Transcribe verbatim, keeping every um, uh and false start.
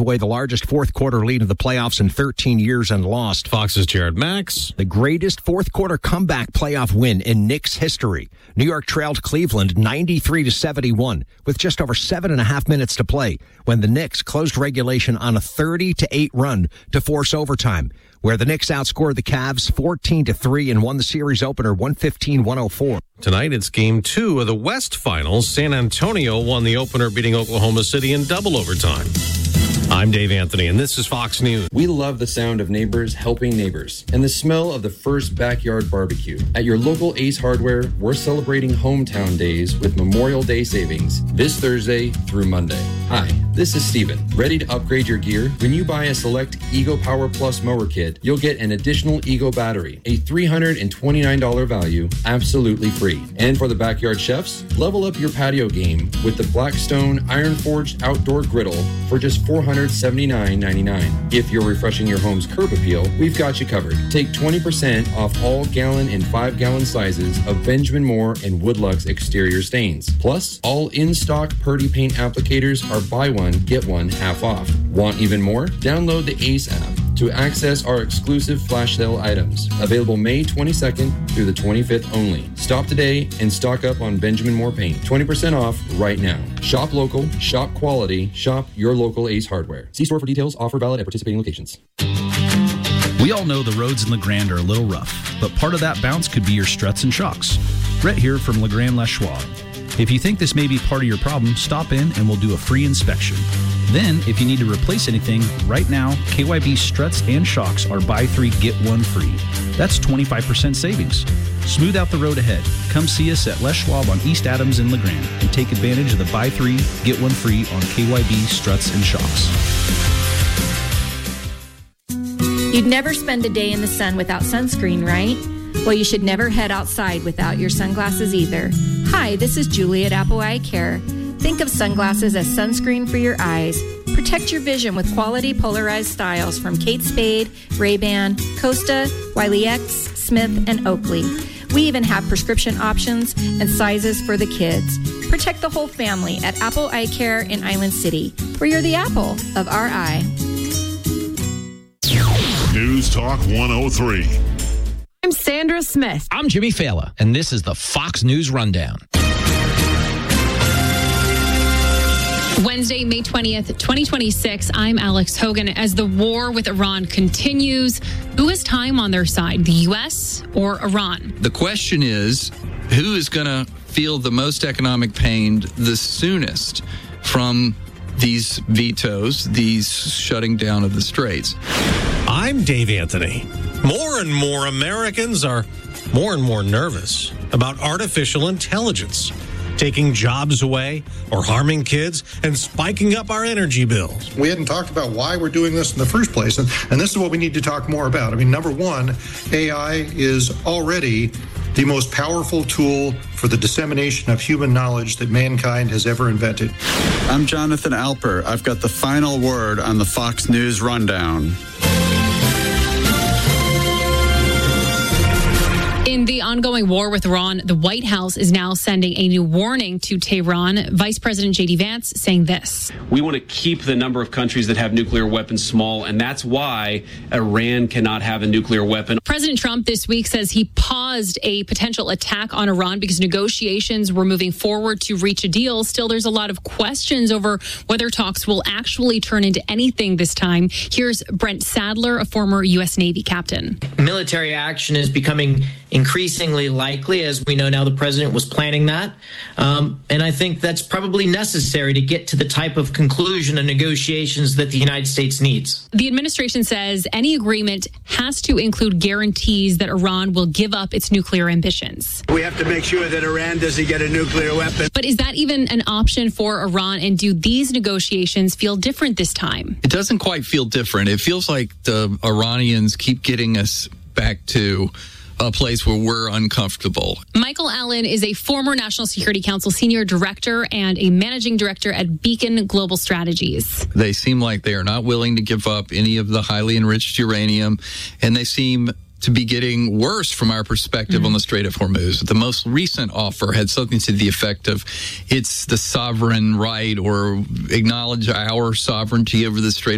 away the largest fourth-quarter lead of the playoffs in thirteen years and lost. Fox's Jared Max. The greatest fourth-quarter comeback playoff win in Knicks history. New York trailed Cleveland ninety-three to seventy-one with just over seven and a half minutes to play when the Knicks closed regulation on a thirty to eight run to force overtime, where the Knicks outscored the Cavs fourteen to three and won the series opener one fifteen to one oh four. Tonight, it's game two of the West Finals. San Antonio won the opener, beating Oklahoma City in double overtime. I'm Dave Anthony, and this is Fox News. We love the sound of neighbors helping neighbors and the smell of the first backyard barbecue. At your local Ace Hardware, we're celebrating Hometown Days with Memorial Day savings this Thursday through Monday. Hi, this is Steven. Ready to upgrade your gear? When you buy a select Ego Power Plus mower kit, you'll get an additional Ego battery, a three hundred twenty-nine dollars value, absolutely free. And for the backyard chefs, level up your patio game with the Blackstone Iron Forged Outdoor Griddle for just four hundred seventy-nine ninety-nine. If you're refreshing your home's curb appeal, we've got you covered. Take twenty percent off all gallon and five gallon sizes of Benjamin Moore and Woodlux exterior stains. Plus, all in-stock Purdy paint applicators are buy one, get one half off. Want even more? Download the Ace app to access our exclusive flash sale items. Available May twenty-second through the twenty-fifth only. Stop today and stock up on Benjamin Moore paint. twenty percent off right now. Shop local, shop quality, shop your local Ace Hardware. See store for details. Offer valid at participating locations. We all know the roads in LeGrand are a little rough, but part of that bounce could be your struts and shocks. Brett here from LeGrand Les Schwab. If you think this may be part of your problem, stop in and we'll do a free inspection. Then, if you need to replace anything, right now, K Y B struts and shocks are buy three, get one free. That's twenty-five percent savings. Smooth out the road ahead. Come see us at Les Schwab on East Adams in LeGrand and take advantage of the buy three, get one free on K Y B struts and shocks. You'd never spend a day in the sun without sunscreen, right? Well, you should never head outside without your sunglasses either. Hi, this is Julie at Apple Eye Care. Think of sunglasses as sunscreen for your eyes. Protect your vision with quality polarized styles from Kate Spade, Ray-Ban, Costa, Wiley X, Smith, and Oakley. We even have prescription options and sizes for the kids. Protect the whole family at Apple Eye Care in Island City, where you're the apple of our eye. News Talk one oh three. I'm Sandra Smith. I'm Jimmy Fala, and this is the Fox News Rundown. Wednesday, May twentieth, twenty twenty-six. I'm Alex Hogan. As the war with Iran continues, who has time on their side, the U S or Iran? The question is, who is going to feel the most economic pain the soonest from these vetoes, these shutting down of the straits? I'm Dave Anthony. More and more Americans are more and more nervous about artificial intelligence taking jobs away or harming kids and spiking up our energy bills. We hadn't talked about why we're doing this in the first place, and, and this is what we need to talk more about. I mean, number one, A I is already the most powerful tool for the dissemination of human knowledge that mankind has ever invented. I'm Jonathan Alper. I've got the final word on the Fox News Rundown. In the ongoing war with Iran, the White House is now sending a new warning to Tehran. Vice President J D Vance saying this. We want to keep the number of countries that have nuclear weapons small, and that's why Iran cannot have a nuclear weapon. President Trump this week says he paused a potential attack on Iran because negotiations were moving forward to reach a deal. Still, there's a lot of questions over whether talks will actually turn into anything this time. Here's Brent Sadler, a former U S Navy captain. Military action is becoming increasingly likely, as we know now the president was planning that. Um, and I think that's probably necessary to get to the type of conclusion and negotiations that the United States needs. The administration says any agreement has to include guarantees that Iran will give up its nuclear ambitions. We have to make sure that Iran doesn't get a nuclear weapon. But is that even an option for Iran? And do these negotiations feel different this time? It doesn't quite feel different. It feels like the Iranians keep getting us back to a place where we're uncomfortable. Michael Allen is a former National Security Council senior director and a managing director at Beacon Global Strategies. They seem like they are not willing to give up any of the highly enriched uranium, and they seem to be getting worse from our perspective mm-hmm. on the Strait of Hormuz. The most recent offer had something to the effect of it's the sovereign right or acknowledge our sovereignty over the Strait